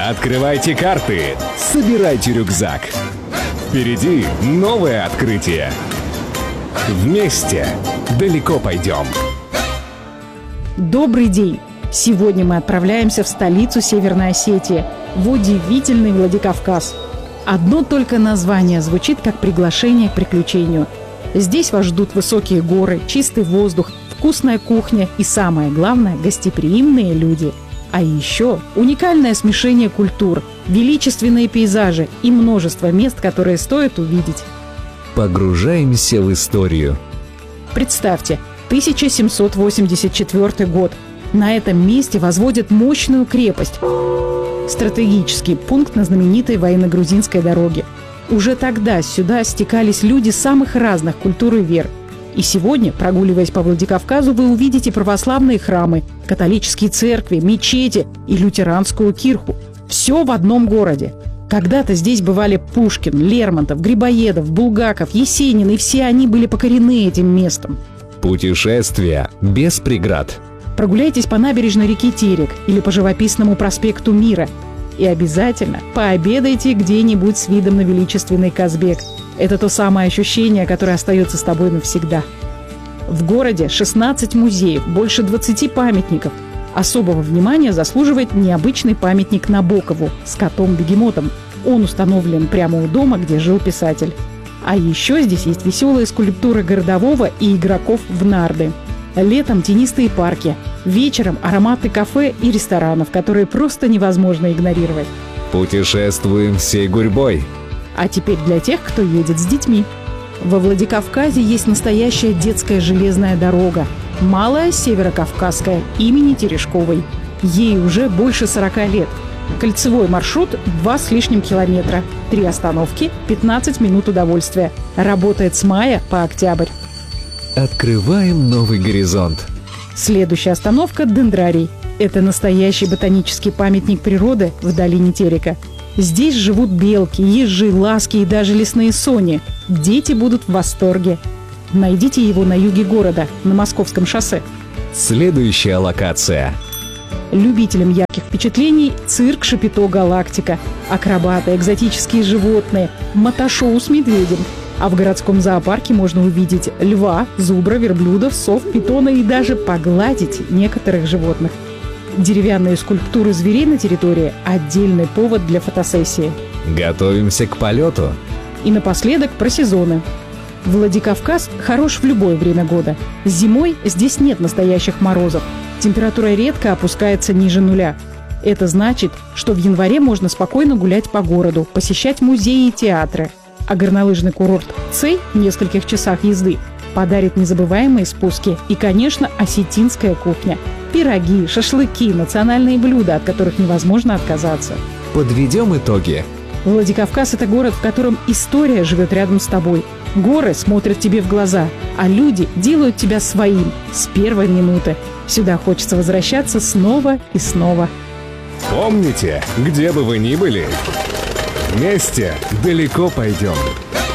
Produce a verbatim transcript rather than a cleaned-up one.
Открывайте карты, собирайте рюкзак. Впереди новое открытие. Вместе далеко пойдем. Добрый день! Сегодня мы отправляемся в столицу Северной Осетии, в удивительный Владикавказ. Одно только название звучит как приглашение к приключению. Здесь вас ждут высокие горы, чистый воздух, вкусная кухня и, самое главное, гостеприимные люди. А еще уникальное смешение культур, величественные пейзажи и множество мест, которые стоит увидеть. Погружаемся в историю. Представьте, тысяча семьсот восемьдесят четвёртый год. На этом месте возводят мощную крепость. Стратегический пункт на знаменитой военно-грузинской дороге. Уже тогда сюда стекались люди самых разных культур и вер. И сегодня, прогуливаясь по Владикавказу, вы увидите православные храмы, католические церкви, мечети и лютеранскую кирху. Все в одном городе. Когда-то здесь бывали Пушкин, Лермонтов, Грибоедов, Булгаков, Есенин, и все они были покорены этим местом. Путешествие без преград. Прогуляйтесь по набережной реки Терек или по живописному проспекту Мира. И обязательно пообедайте где-нибудь с видом на величественный Казбек. Это то самое ощущение, которое остается с тобой навсегда. В городе шестнадцать музеев, больше двадцати памятников. Особого внимания заслуживает необычный памятник Набокову с котом-бегемотом. Он установлен прямо у дома, где жил писатель. А еще здесь есть веселые скульптуры городового и игроков в нарды. Летом тенистые парки, вечером ароматы кафе и ресторанов, которые просто невозможно игнорировать. Путешествуем всей гурьбой. А теперь для тех, кто едет с детьми. Во Владикавказе есть настоящая детская железная дорога, малая северокавказская, имени Терешковой. Ей уже больше сорока лет. Кольцевой маршрут два с лишним километра, три остановки, пятнадцать минут удовольствия. Работает с мая по октябрь. Открываем новый горизонт. Следующая остановка – Дендрарий. Это настоящий ботанический памятник природы в долине Терека. Здесь живут белки, ежи, ласки и даже лесные сони. Дети будут в восторге. Найдите его на юге города, на Московском шоссе. Следующая локация. Любителям ярких впечатлений – цирк Шапито Галактика. Акробаты, экзотические животные, мотошоу с медведем. А в городском зоопарке можно увидеть льва, зубра, верблюдов, сов, питона и даже погладить некоторых животных. Деревянные скульптуры зверей на территории – отдельный повод для фотосессии. Готовимся к полету. И напоследок про сезоны. Владикавказ хорош в любое время года. Зимой здесь нет настоящих морозов. Температура редко опускается ниже нуля. Это значит, что в январе можно спокойно гулять по городу, посещать музеи и театры. А горнолыжный курорт Цей в нескольких часах езды подарит незабываемые спуски и, конечно, осетинская кухня. Пироги, шашлыки, национальные блюда, от которых невозможно отказаться. Подведем итоги. Владикавказ – это город, в котором история живет рядом с тобой. Горы смотрят тебе в глаза, а люди делают тебя своим с первой минуты. Сюда хочется возвращаться снова и снова. Помните, где бы вы ни были, вместе далеко пойдем.